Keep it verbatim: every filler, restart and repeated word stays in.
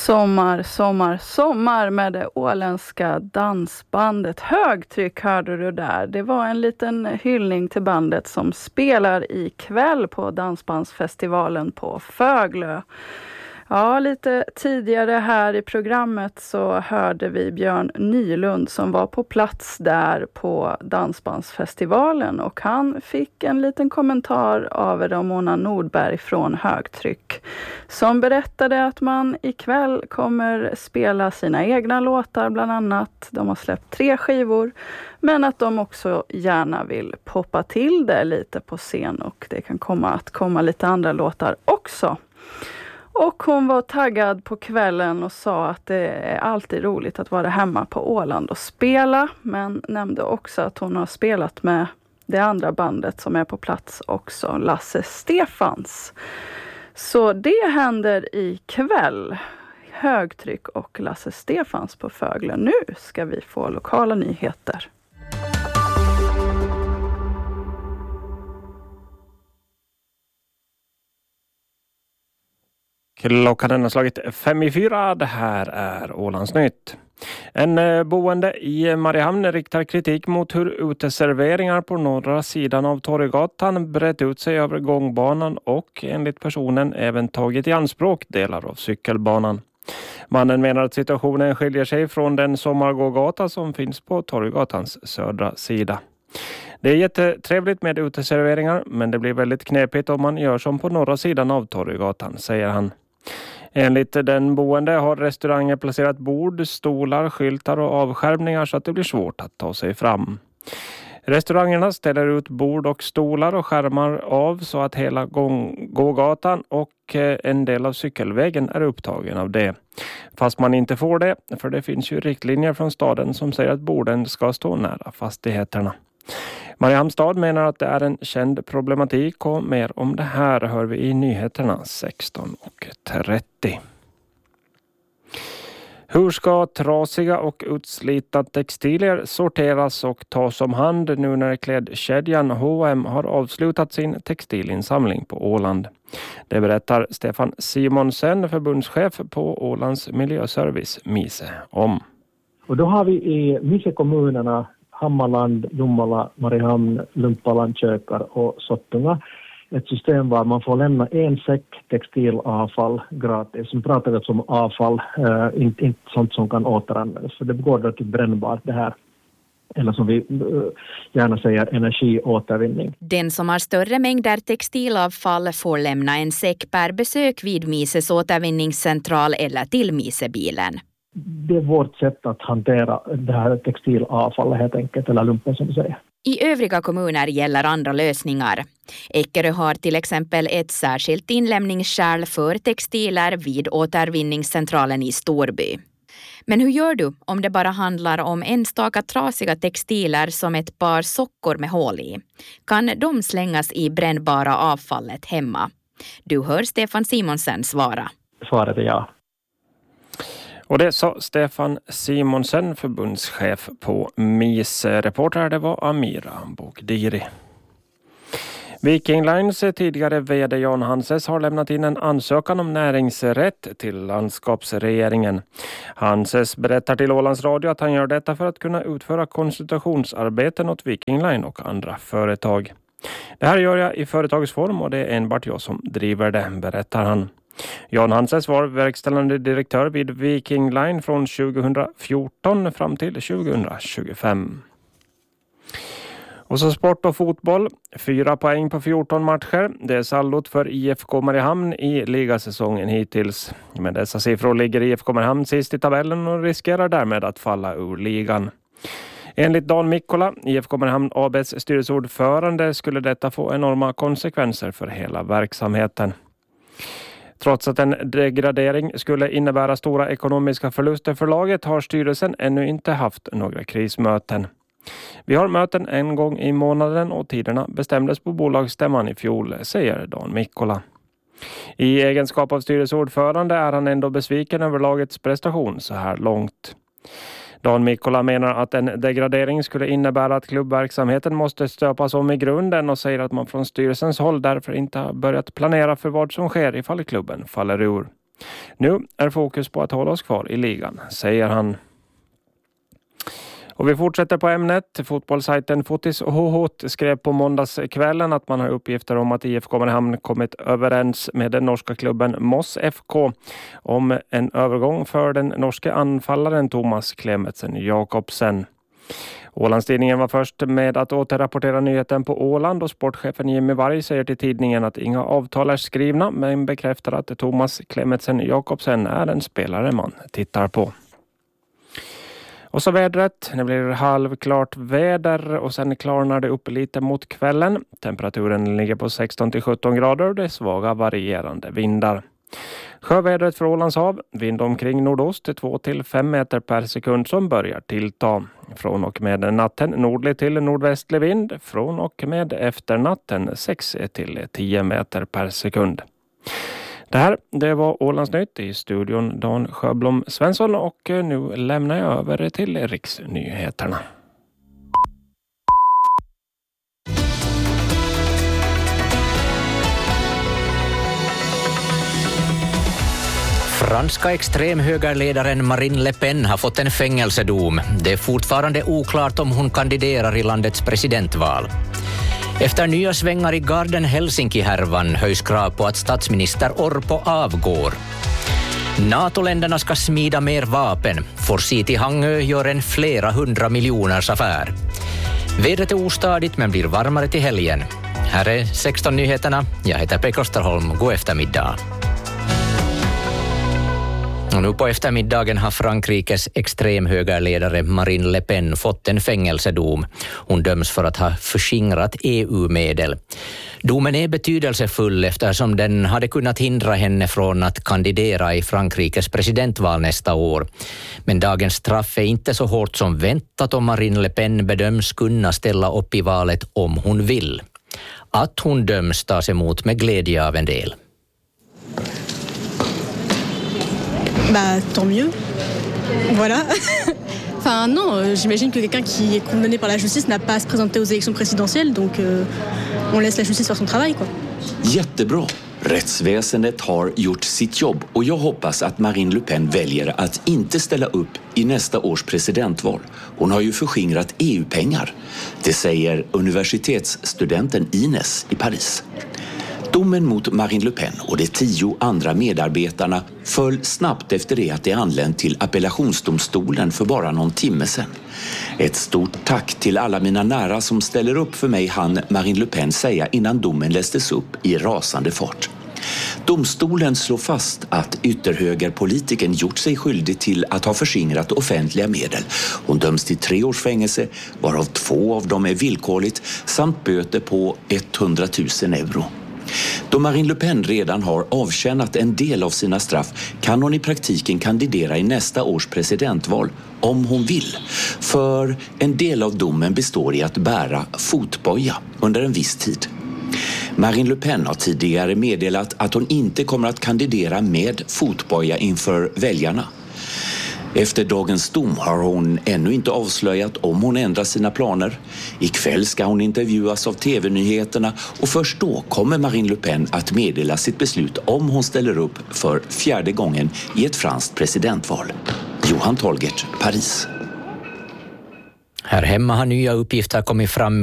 Sommar, sommar, sommar med det åländska dansbandet Högtryck hörde du där. Det var en liten hyllning till bandet som spelar ikväll på Dansbandsfestivalen på Föglö. Ja, lite tidigare här i programmet så hörde vi Björn Nylund som var på plats där på Dansbandsfestivalen och han fick en liten kommentar av Ramona Nordberg från Högtryck som berättade att man ikväll kommer spela sina egna låtar bland annat. De har släppt tre skivor men att de också gärna vill poppa till det lite på scen och det kan komma att komma lite andra låtar också. Och hon var taggad på kvällen och sa att det är alltid roligt att vara hemma på Åland och spela. Men nämnde också att hon har spelat med det andra bandet som är på plats också, Lasse Stefans. Så det händer ikväll. Högtryck och Lasse Stefans på Föglö. Nu ska vi få lokala nyheter. Klockan har slagit fem i fyra. Det här är Ålandsnytt. En boende i Mariehamn riktar kritik mot hur uteserveringar på norra sidan av Torggatan brett ut sig över gångbanan och enligt personen även tagit i anspråk delar av cykelbanan. Mannen menar att situationen skiljer sig från den sommargågata som finns på Torggatans södra sida. Det är jättetrevligt med uteserveringar men det blir väldigt knepigt om man gör som på norra sidan av Torggatan, säger han. Enligt den boende har restauranger placerat bord, stolar, skyltar och avskärmningar så att det blir svårt att ta sig fram. Restaurangerna ställer ut bord och stolar och skärmar av så att hela gång- gågatan och en del av cykelvägen är upptagen av det. Fast man inte får det, för det finns ju riktlinjer från staden som säger att borden ska stå nära fastigheterna. Mariehamns stad menar att det är en känd problematik och mer om det här hör vi i nyheterna sexton och trettio. Hur ska trasiga och utslitna textilier sorteras och tas om hand nu när klädkedjan H och M har avslutat sin textilinsamling på Åland? Det berättar Stefan Simonsen, förbundschef på Ålands miljöservice Mise om. Och då har vi i Mise-kommunerna Hammarland, Jomala, Mariehamn, Lumpaland, Kökar och Sottunga ett system var man får lämna en säck textilavfall gratis. Som pratar vi om avfall, äh, inte, inte sånt som kan återanvändas. För det går då till brännbart det här. Eller som vi äh, gärna säger energiåtervinning. Den som har större mängder textilavfall får lämna en säck per besök vid Mises återvinningscentral eller till Misebilen. Det är vårt sätt att hantera det här textilavfallet helt enkelt, eller lumpen som du säger. I övriga kommuner gäller andra lösningar. Eckerö har till exempel ett särskilt inlämningskärl för textiler vid återvinningscentralen i Storby. Men hur gör du om det bara handlar om enstaka trasiga textiler som ett par sockor med hål i? Kan de slängas i brännbara avfallet hemma? Du hör Stefan Simonsen svara. Svaret är ja. Och det sa Stefan Simonsen, förbundschef på M I S. Reporter det var Amira Bogdiri. Viking Lines tidigare vd Jan Hanses har lämnat in en ansökan om näringsrätt till landskapsregeringen. Hanses berättar till Ålands Radio att han gör detta för att kunna utföra konsultationsarbeten åt Viking Line och andra företag. Det här gör jag i företagsform och det är enbart jag som driver det, berättar han. Jan Hanses var verkställande direktör vid Viking Line från tjugohundrafjorton fram till tjugohundratjugofem. Och så sport och fotboll. Fyra poäng på fjorton matcher. Det är saldot för I F K Mariehamn i ligasäsongen hittills. Med dessa siffror ligger I F K Mariehamn sist i tabellen och riskerar därmed att falla ur ligan. Enligt Dan Mikkola, I F K Mariehamn A B:s styrelseordförande, skulle detta få enorma konsekvenser för hela verksamheten. Trots att en degradering skulle innebära stora ekonomiska förluster för laget har styrelsen ännu inte haft några krismöten. Vi har möten en gång i månaden och tiderna bestämdes på bolagsstämman i fjol, säger Dan Mikkola. I egenskap av styrelseordförande är han ändå besviken över lagets prestation så här långt. Dan Mikkola menar att en degradering skulle innebära att klubbverksamheten måste stöpas om i grunden och säger att man från styrelsens håll därför inte har börjat planera för vad som sker ifall klubben faller ur. Nu är fokus på att hålla oss kvar i ligan, säger han. Och vi fortsätter på ämnet. Fotbollssajten Fotis H H skrev på måndagskvällen att man har uppgifter om att I F K Mariehamn kommit överens med den norska klubben Moss F K om en övergång för den norske anfallaren Thomas Klemetsen Jakobsen. Ålandstidningen var först med att återrapportera nyheten på Åland och sportchefen Jimmy Varg säger till tidningen att inga avtal är skrivna men bekräftar att Thomas Klemetsen Jakobsen är en spelare man tittar på. Och så vädret, det blir halvklart väder och sen klarnar det upp lite mot kvällen. Temperaturen ligger på sexton till sjutton grader och det är svaga varierande vindar. Sjövädret för Ålands hav, vind omkring nordost till två till fem meter per sekund som börjar tillta. Från och med natten nordlig till nordvästlig vind, från och med efter natten sex till tio meter per sekund. Det här, det var Ålandsnytt i studion Dan Sjöblom Svensson och nu lämnar jag över till riksnyheterna. Franska extremhögerledaren Marine Le Pen har fått en fängelsedom. Det är fortfarande oklart om hon kandiderar i landets presidentval. Efter nya svängar i Garden Helsinki-härvan höjs krav på att statsminister Orpo avgår. NATO-länderna ska smida mer vapen. For City Hangö gör en flera hundra miljoners affär. Vädret är ostadigt men blir varmare till helgen. Här är sexton nyheterna. Jag heter Pekka Osterholm. God eftermiddag. Och nu på eftermiddagen har Frankrikes extremhögerledare Marine Le Pen fått en fängelsedom. Hon döms för att ha förskingrat E U-medel. Domen är betydelsefull eftersom den hade kunnat hindra henne från att kandidera i Frankrikes presidentval nästa år. Men dagens straff är inte så hårt som väntat om Marine Le Pen bedöms kunna ställa upp i valet om hon vill. Att hon döms tas emot med glädje av en del. Bah, tant mieux. Voilà. Enfin, non, j'imagine que quelqu'un qui est condamné par la justice n'a pas à se présenter aux élections présidentielles, donc euh, on laisse la justice faire son travail, quoi. Jättebra. Rättsväsendet har gjort sitt jobb och jag hoppas att Marine Le Pen väljer att inte ställa upp i nästa års presidentval. Hon har ju förskingrat E U-pengar. Det säger universitetsstudenten Ines i Paris. Domen mot Marine Le Pen och de tio andra medarbetarna föll snabbt efter det att de anlänt till appellationsdomstolen för bara någon timme sedan. Ett stort tack till alla mina nära som ställer upp för mig, hann Marine Le Pen säga innan domen lästes upp i rasande fart. Domstolen slår fast att ytterhögerpolitiken gjort sig skyldig till att ha förskingrat offentliga medel. Hon döms till tre års fängelse, varav två av dem är villkorligt, samt böter på hundratusen euro. Då Marine Le Pen redan har avtjänat en del av sina straff kan hon i praktiken kandidera i nästa års presidentval om hon vill. För en del av domen består i att bära fotboja under en viss tid. Marine Le Pen har tidigare meddelat att hon inte kommer att kandidera med fotboja inför väljarna. Efter dagens dom har hon ännu inte avslöjat om hon ändrar sina planer. Ikväll ska hon intervjuas av T V-nyheterna och först då kommer Marine Le Pen att meddela sitt beslut om hon ställer upp för fjärde gången i ett franskt presidentval. Johan Tolgert, Paris. Här hemma har nya uppgifter kommit fram